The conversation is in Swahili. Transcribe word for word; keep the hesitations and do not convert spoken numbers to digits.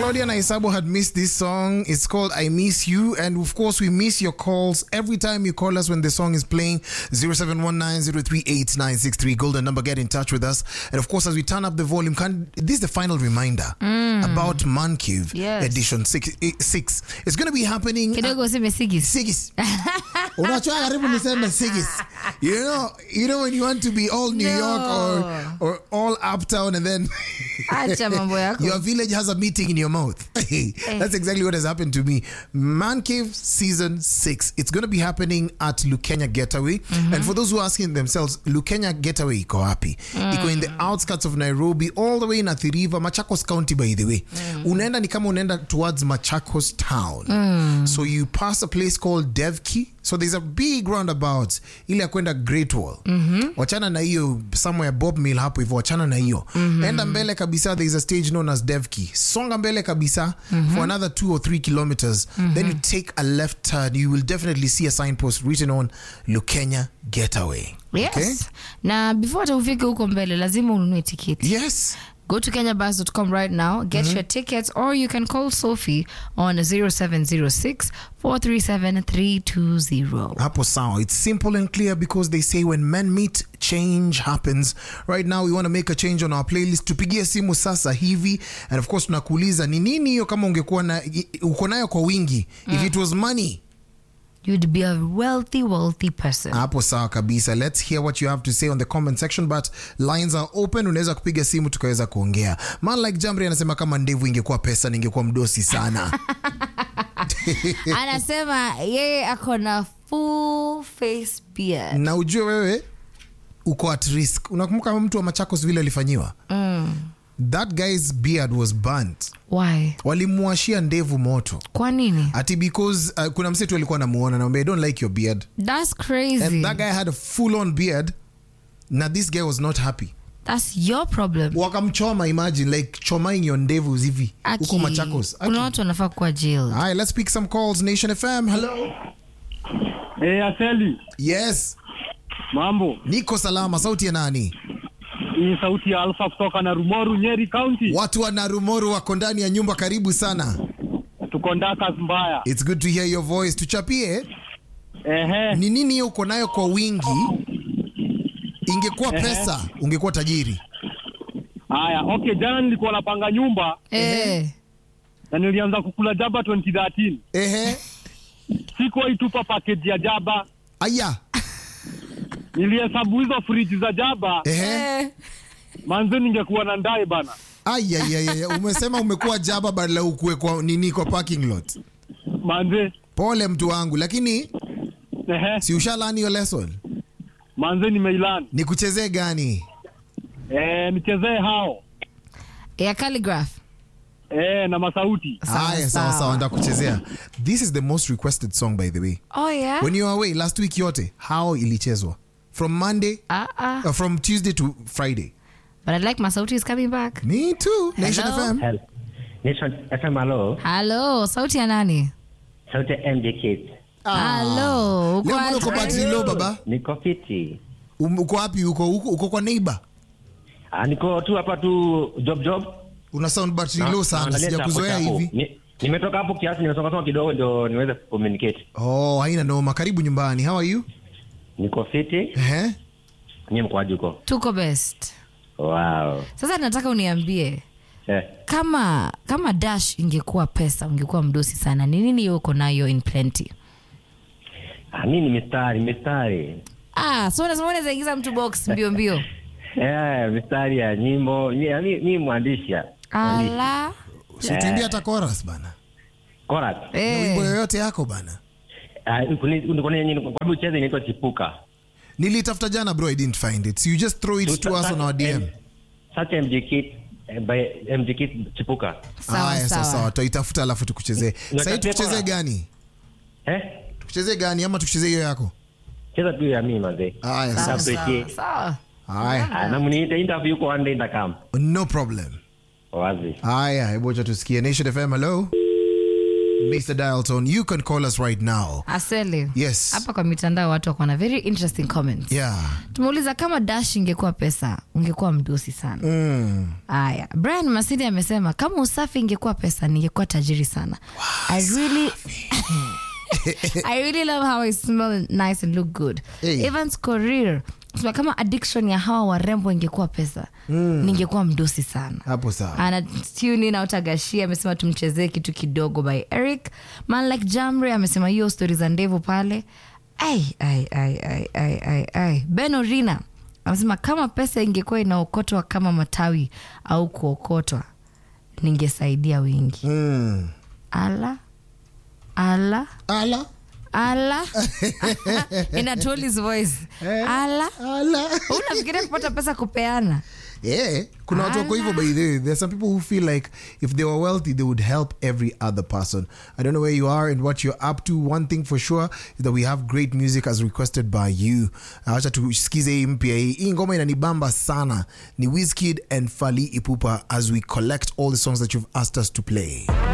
Claudia Naisabo had missed this song. It's called I Miss You. And of course, we miss your calls every time you call us when the song is playing. zero seven one nine zero three eight nine six three. Golden number, get in touch with us. And of course, as we turn up the volume, can, this is the final reminder mm. about Man Cave yes. edition six, six. It's going to be happening. Kidogo useme Sigis. Sigis. Unachua karibu niseme Sigis. You know, you know when you want to be all New No. York or, or all uptown and then Acha mambo yako. your village has a meeting in your mouth. That's exactly what has happened to me. Man Cave season six. It's going to be happening at Lukenya Getaway. Mm-hmm. And for those who are asking themselves, Lukenya Getaway iko wapi? Mm. Iko in the outskirts of Nairobi, all the way in Athi River, Machakos County, by the way. Mm. Unaenda ni kama unaenda towards Machakos town. Mm. So you pass a place called Devki. So there's a big roundabout ile ya kwenda Great Wall. Mm-hmm. Wachana na hiyo somewhere Bob Mill hapo hivyo, wachana na hiyo. Mm-hmm. Enda mbele kabisa, there's a stage known as Devki. Songa mbele kabisa mm-hmm. for another two or three kilometers. Mm-hmm. Then you take a left turn. You will definitely see a signpost written on Lukenya Getaway. Yes. Okay? Na before hata ufike huko mbele lazima ununue tiketi. Yes. Go to kenya bus dot com right now, get mm-hmm. your tickets, or you can call Sophie on zero seven zero six four three seven three two zero. Hapo sawa. It's simple and clear because they say when men meet, change happens. Right now we want to make a change on our playlist. Tupigie simu sasa hivi, and of course tunakuuliza ni nini hiyo kama ungekuwa na uko nayo kwa wingi. Mm. If it was money, you'd be a wealthy, wealthy person. Hapo sawa kabisa. Let's hear what you have to say on the comment section, but lines are open. Unaweza kupiga simu tukaweza kuongea. Man like Jamri anasema kama ndevu ingekuwa pesa ningekuwa mdosi sana. Anasema yeye ako na full face beard. Na ujue wewe uko at risk. Unakumbuka mtu wa Machakos vile alifanyiwa? Mm. That guy's beard was burnt. Why? Walimuashia ndevu moto. Kwa nini? Ati because uh, kuna msetu alikuwa anamuona na I don't like your beard. That's crazy. And that guy had a full on beard. Now this guy was not happy. That's your problem. Wakamchoma, imagine like chomaing your ndevu hivi uko Machakos. Kuna watu wanafaa kuwa jail. Alright, let's pick some calls. Nation F M. Hello. Hey, Aseli. Yes. Mambo. Niko salama. Sauti ya nani? Hii sauti ya Alpha kutoka na Rumoru, Nyeri County. Watu wa Narumoru wako ndani ya nyumba, karibu sana. Tuko ndaka mbaya. It's good to hear your voice. Tuchapie. Ehe. Ni nini uko nayo kwa wingi? Ingekuwa pesa, ungekuwa tajiri. Haya, okay, jana nilikuwa napanga nyumba. Eh. Na nilianza kukula jaba twenty thirteen. Ehe. Sikuwa itupa package ya jaba. Aya. Nilihesabu hizo fridge za jaba. Ehe. Manze ningekuwa na ndai bana. Aya ya ya, umesema umekuwa jaba badala ukue kwa nini kwa parking lot. Manze. Pole mtu wangu, lakini ehe, si ushalani your lesson? Manze nimeilani. Nikuchezee gani? Eh, nichezee hao. Ya calligraph. Eh, na masauti. Haya, sawa sawa, ndio kuchezea. This is the most requested song by the way. Oh yeah. When you were away last week yote, how ilichezwa? From Monday, uh-uh. uh, from Tuesday to Friday. But I like Masauti is coming back. Me too. Nation Hello? F M. Hello. Nation F M, hello. Hello, sauti ya nani? Sauti ya M J Kids. Hello. Leo mbona uko battery low baba? Niko fiti. Um, uko wapi? Uko uko, uko kwa neighbor? Ah, niko tu hapa tu job job. Una sound battery low sana, sijakuzoea hivi. Ni, nimetoka hapo kiasi, nimetoka toka kidogo ndio niweze communicate. Oh, haina noma. Karibu nyumbani. How are you? Niko fiti. Eh? Nyinyi mko aje uko? Tuko best. Wow. Sasa nataka uniambie. Eh. Kama kama Dash ingekuwa pesa, ungekuwa mdosi sana. Ni nini uko nayo in plenty? Ah, mimi ni mistari, mistari. Ah, so unasema unaweza ingiza mtu box mbio mbio. Eh, mistari ya nyimbo. Ni ni mwandishi. Ala. Usitimbia hata chorus bana. Chorus. Eh. Wimbo yoyote yako bana. Ah, uko nini kwa sababu cheze inaitwa Chipuka. Nilitafuta jana bro, I didn't find it. So you just throw it to us on our D M. Such M J Kid by M J Kid Chipuka. Sawa ah, sawa. Sawa, tutaitafuta alafu tukuchezee. Sasa tukuchezee gani? Eh? Tukuchezee gani ama tukuchezee hiyo yako? Cheza tu ya mimi mzee. Haya, Sawa sawa. sawa. Haya. Na mniita interview kwa one day ndakam. No problem. Wazi. Haya, hebu acha tusikie. Nation F M, hello. Mister Dial Tone, you can call us right now. Aseli. Yes. Hapa kwa mitandao watu wako na very interesting comments. Yeah. Tumeuliza kama Dash ingekuwa pesa, ungekuwa mdosi sana. Mm. Aya. Brian Masidi amesema kama usafi ingekuwa pesa, ningekuwa tajiri sana. Wow, I really I really love how I smell nice and look good. Hey. Evans Career, so kama addiction ya hawa warembo ingekuwa pesa, mm. ningekuwa mdosi sana. Hapo sawa. Ana tune na utagashia amesema tumchezee kitu kidogo by Eric. Man like Jamre amesema hiyo stories za ndevu pale. Ai ai ai ai ai ai ai. Ben Orina amesema kama pesa ingekuwa inaokotwa kama matawi au kuokotwa, ningesaidia wingi. Mm. Ala Ala Ala Ala in a Tolly's voice. Ala Ala. Unafikiria kupata pesa kupeana? Yeah, kuna watu wako hivyo by the way. There's some people who feel like if they were wealthy they would help every other person. I don't know where you are and what you're up to. One thing for sure is that we have great music as requested by you. Acha tusikize hii mpya hii. Hii ngoma inanibamba sana. Ni Wizkid and Fally Ipupa as we collect all the songs that you've asked us to play.